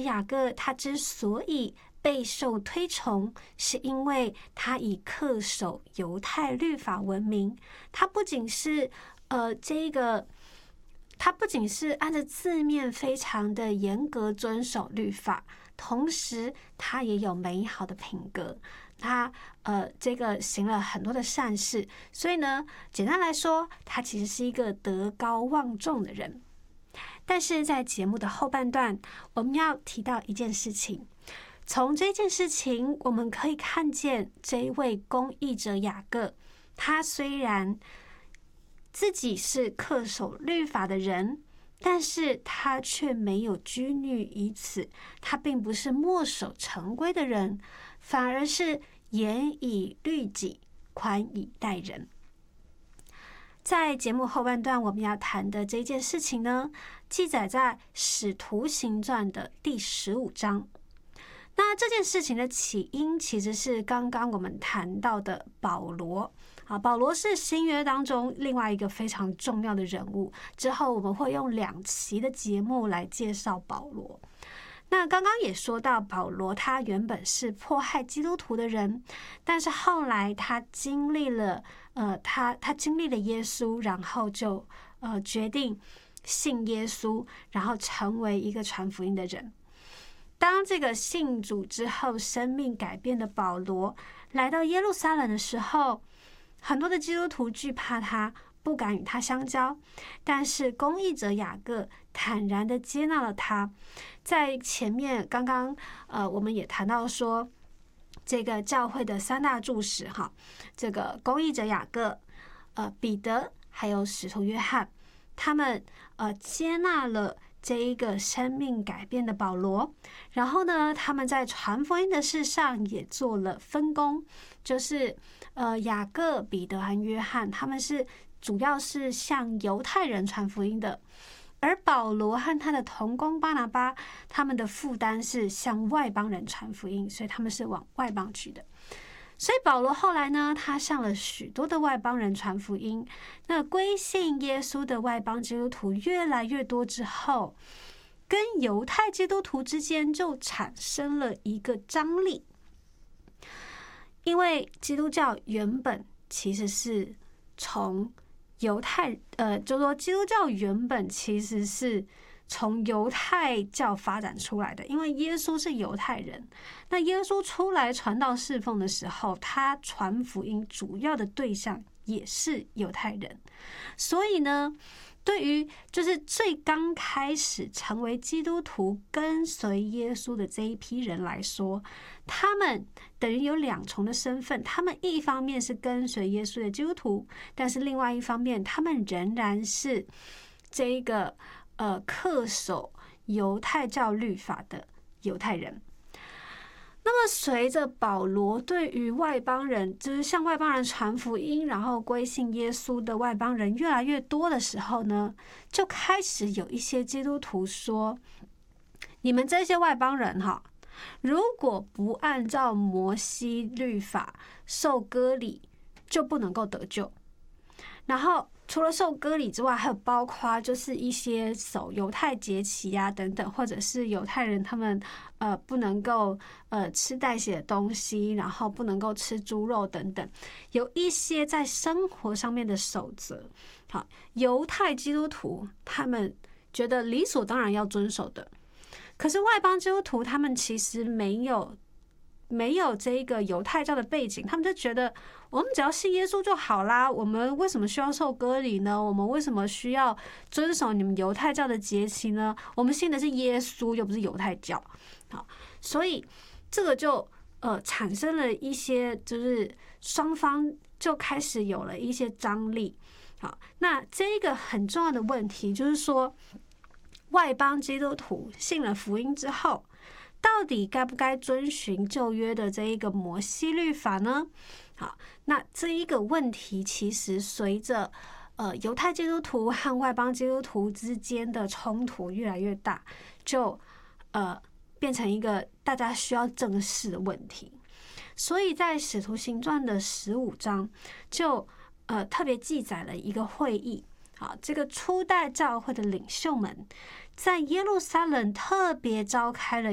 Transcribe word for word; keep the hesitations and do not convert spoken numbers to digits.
雅各他之所以备受推崇，是因为他以恪守犹太律法闻名。他不仅是呃这个，他不仅是按照字面非常的严格遵守律法，同时他也有美好的品格。他呃这个行了很多的善事，所以呢，简单来说，他其实是一个德高望重的人。但是在节目的后半段，我们要提到一件事情。从这件事情，我们可以看见这一位公义者雅各，他虽然自己是恪守律法的人，但是他却没有拘泥于此。他并不是墨守成规的人，反而是严以律己，宽以待人。在节目后半段我们要谈的这件事情呢，记载在《使徒行传》的第十五章。那这件事情的起因其实是刚刚我们谈到的保罗啊，保罗是新约当中另外一个非常重要的人物。之后我们会用两期的节目来介绍保罗。那刚刚也说到，保罗他原本是迫害基督徒的人，但是后来他经历了呃，他他经历了耶稣，然后就呃决定信耶稣，然后成为一个传福音的人。当这个信主之后生命改变的保罗来到耶路撒冷的时候，很多的基督徒惧怕他，不敢与他相交。但是公义者雅各坦然地接纳了他。在前面刚刚呃我们也谈到说，这个教会的三大柱石哈，这个公义者雅各、呃彼得还有使徒约翰，他们呃接纳了这一个生命改变的保罗，然后呢，他们在传福音的事上也做了分工，就是呃雅各、彼得和约翰，他们是主要是向犹太人传福音的，而保罗和他的同工巴拿巴，他们的负担是向外邦人传福音，所以他们是往外邦去的。所以保罗后来呢，他向了许多的外邦人传福音。那归信耶稣的外邦基督徒越来越多之后，跟犹太基督徒之间就产生了一个张力。因为基督教原本其实是从犹太呃，就说基督教原本其实是从犹太教发展出来的，因为耶稣是犹太人。那耶稣出来传道侍奉的时候，他传福音主要的对象也是犹太人。所以呢，对于就是最刚开始成为基督徒跟随耶稣的这一批人来说，他们等于有两重的身份。他们一方面是跟随耶稣的基督徒，但是另外一方面他们仍然是这一个呃恪守犹太教律法的犹太人。那么随着保罗对于外邦人，就是向外邦人传福音，然后归信耶稣的外邦人越来越多的时候呢，就开始有一些基督徒说，你们这些外邦人哈，如果不按照摩西律法受割礼，就不能够得救。然后除了受割礼之外，还有包括就是一些守犹太节期啊等等，或者是犹太人他们呃不能够呃吃带血的东西，然后不能够吃猪肉等等，有一些在生活上面的守则。好，犹太基督徒他们觉得理所当然要遵守的，可是外邦基督徒他们其实没有没有这个犹太教的背景，他们就觉得我们只要信耶稣就好啦，我们为什么需要受割礼呢？我们为什么需要遵守你们犹太教的节期呢？我们信的是耶稣，又不是犹太教。好，所以这个就呃产生了一些，就是双方就开始有了一些张力。好，那这一个很重要的问题就是说，外邦基督徒信了福音之后，到底该不该遵循旧约的这一个摩西律法呢？好，那这一个问题其实随着呃犹太基督徒和外邦基督徒之间的冲突越来越大，就呃变成一个大家需要正视的问题。所以在使徒行传的十五章就呃特别记载了一个会议。好，这个初代教会的领袖们在耶路撒冷特别召开了